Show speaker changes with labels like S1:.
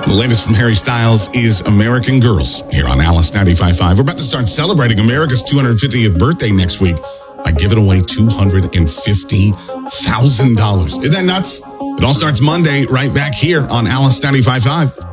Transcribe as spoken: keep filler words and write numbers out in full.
S1: The latest from Harry Styles is American Girls here on Alice ninety-five point five. We're about to start celebrating America's two hundred fiftieth birthday next week by giving away two hundred fifty thousand dollars. Isn't that nuts? It all starts Monday right back here on Alice ninety-five point five.